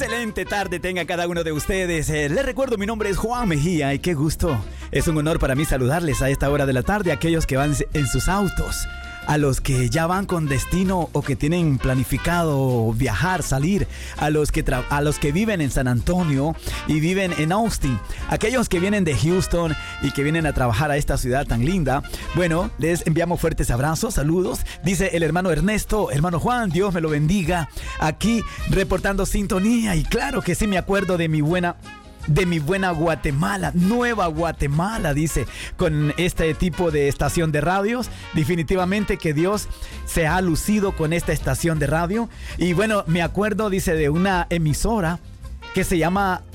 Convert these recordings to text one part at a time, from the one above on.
Excelente tarde tenga cada uno de ustedes. Les recuerdo, mi nombre es Juan Mejía y qué gusto. Es un honor para mí saludarles a esta hora de la tarde, a aquellos que van en sus autos, a los que ya van con destino o que tienen planificado viajar, salir, a los que viven en San Antonio y viven en Austin, aquellos que vienen de Houston y que vienen a trabajar a esta ciudad tan linda. Bueno, les enviamos fuertes abrazos, saludos. Dice el hermano Ernesto, hermano Juan, Dios me lo bendiga. Aquí reportando sintonía, y claro que sí me acuerdo de mi buena Guatemala, Nueva Guatemala, dice, con este tipo de estación de radios. Definitivamente que Dios se ha lucido con esta estación de radio. Y bueno, me acuerdo, dice, de una emisora que se llama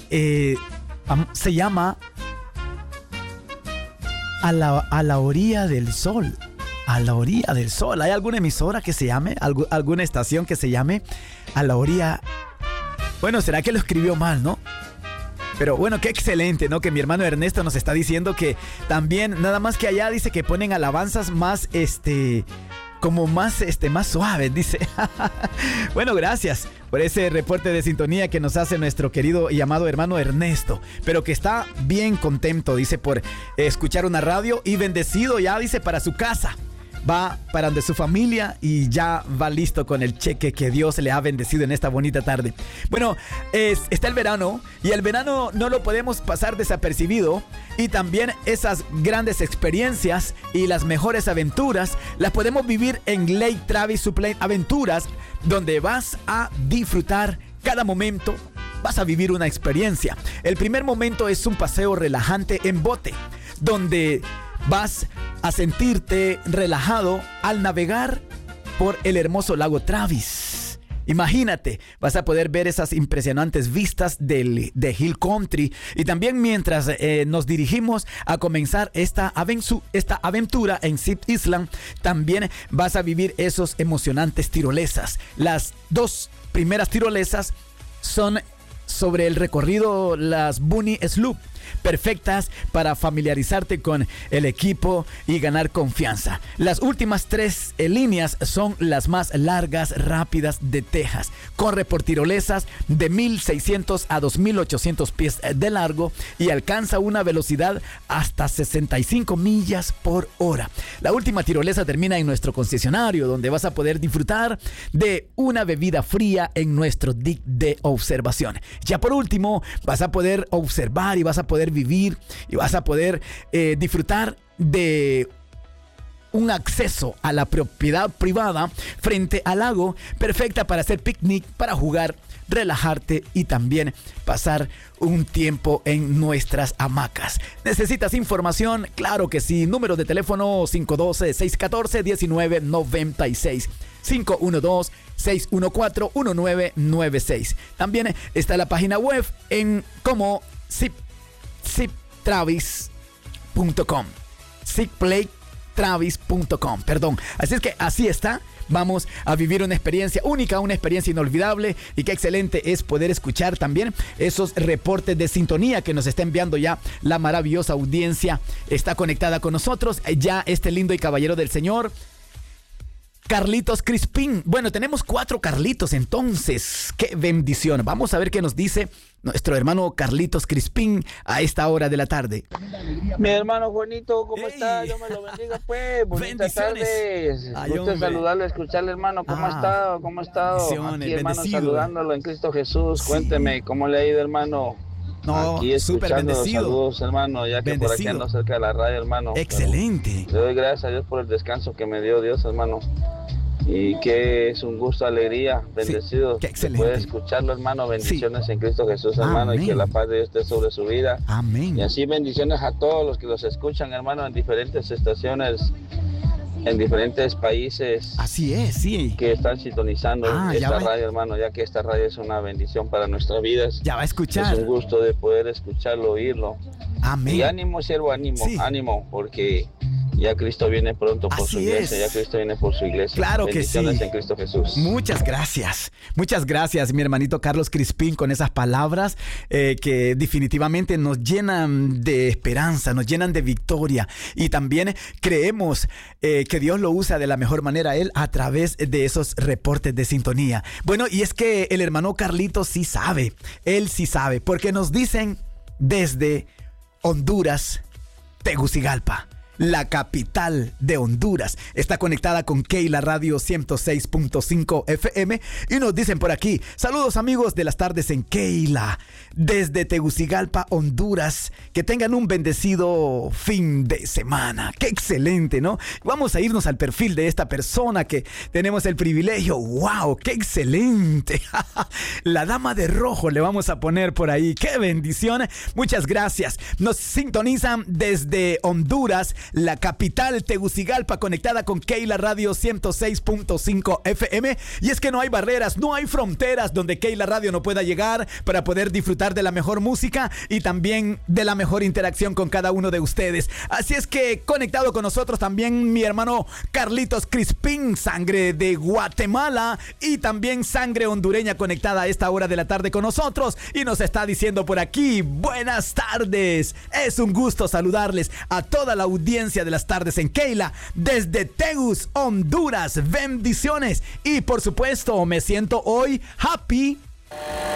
a la orilla del sol. A la orilla del sol. ¿Hay alguna emisora que se llame, alguna estación que se llame A la orilla? Bueno, ¿será que lo escribió mal, no? Pero bueno, qué excelente, ¿no? Que mi hermano Ernesto nos está diciendo que también, nada más que allá, dice que ponen alabanzas más, como más suaves, dice. Bueno, gracias por ese reporte de sintonía que nos hace nuestro querido y amado hermano Ernesto. Pero que está bien contento, dice, por escuchar una radio y bendecido ya, dice, para su casa. Va para donde su familia y ya va listo con el cheque que Dios le ha bendecido en esta bonita tarde. Bueno, está el verano, y el verano no lo podemos pasar desapercibido. Y también esas grandes experiencias y las mejores aventuras las podemos vivir en Lake Travis Supply Aventuras, donde vas a disfrutar cada momento. Vas a vivir una experiencia. El primer momento es un paseo relajante en bote, donde vas a sentirte relajado al navegar por el hermoso lago Travis. Imagínate, vas a poder ver esas impresionantes vistas de Hill Country. Y también mientras nos dirigimos a comenzar esta aventura en Zip Island, también vas a vivir esos emocionantes tirolesas. Las dos primeras tirolesas son sobre el recorrido, las Bunny Sloop, perfectas para familiarizarte con el equipo y ganar confianza. Las últimas tres líneas son las más largas, rápidas de Texas. Corre por tirolesas de 1,600 a 2,800 pies de largo y alcanza una velocidad hasta 65 millas por hora. La última tirolesa termina en nuestro concesionario, donde vas a poder disfrutar de una bebida fría en nuestro deck de observación. Ya por último, vas a poder observar y vas a poder vivir y vas a poder disfrutar de un acceso a la propiedad privada frente al lago, perfecta para hacer picnic, para jugar, relajarte y también pasar un tiempo en nuestras hamacas. ¿Necesitas información? Claro que sí. Número de teléfono 512-614-1996. 512-614-1996. También está la página web en como ziptravis.com. ziptravis.com, perdón. Así es que así está. Vamos a vivir una experiencia única, una experiencia inolvidable, y qué excelente es poder escuchar también esos reportes de sintonía que nos está enviando ya la maravillosa audiencia. Está conectada con nosotros ya este lindo y caballero del Señor, Carlitos Crispín. Bueno, tenemos 4 Carlitos, entonces, qué bendición. Vamos a ver qué nos dice nuestro hermano Carlitos Crispín a esta hora de la tarde. Mi hermano Juanito, ¿cómo está? Dios me lo bendiga, pues. Buenas tardes. Gusto saludarle, escucharle, hermano. ¿Cómo ha estado? ¿Cómo ha estado? Aquí, hermano, bendecido. Saludándolo en Cristo Jesús. Sí. Cuénteme, ¿cómo le ha ido, hermano? No, aquí súper bendecido. Saludos, hermano, ya que bendecido. Por aquí ando cerca de la radio, hermano. Excelente. Le doy gracias a Dios por el descanso que me dio Dios, hermano. Y que es un gusto, alegría, bendecido. Sí, qué excelente. Puede escucharlo, hermano. Bendiciones en Cristo Jesús, hermano. Amén. Y que la paz de Dios esté sobre su vida. Amén. Y así bendiciones a todos los que los escuchan, hermano, en diferentes estaciones, en diferentes países. Así es, sí. Que están sintonizando esta radio, hermano, ya que esta radio es una bendición para nuestras vidas. Ya va a escuchar. Es un gusto de poder escucharlo, oírlo. Amén. Y ánimo, siervo, ánimo, ánimo, porque Ya Cristo viene pronto por su iglesia, es. Ya Cristo viene por su iglesia. Claro que sí. Bendiciones en Cristo Jesús. Muchas gracias, mi hermanito Carlos Crispín, con esas palabras que definitivamente nos llenan de esperanza, nos llenan de victoria, y también creemos que Dios lo usa de la mejor manera él a través de esos reportes de sintonía. Bueno, y es que el hermano Carlitos sí sabe, él sí sabe, porque nos dicen desde Honduras, Tegucigalpa, la capital de Honduras, está conectada con Keila Radio 106.5 FM, y nos dicen por aquí: saludos amigos de las tardes en Keila, desde Tegucigalpa, Honduras, que tengan un bendecido fin de semana. Qué excelente, ¿no? Vamos a irnos al perfil de esta persona que tenemos el privilegio. ¡Wow! ¡Qué excelente! La dama de rojo le vamos a poner por ahí. ¡Qué bendición! Muchas gracias. Nos sintonizan desde Honduras, la capital, Tegucigalpa, conectada con Keila Radio 106.5 FM. Y es que no hay barreras, no hay fronteras donde Keila Radio no pueda llegar para poder disfrutar de la mejor música y también de la mejor interacción con cada uno de ustedes. Así es que conectado con nosotros también mi hermano Carlitos Crispín, sangre de Guatemala, y también sangre hondureña, conectada a esta hora de la tarde con nosotros, y nos está diciendo por aquí: buenas tardes, es un gusto saludarles a toda la audiencia de las tardes en Keila desde Tegus, Honduras. Bendiciones, y por supuesto me siento hoy happy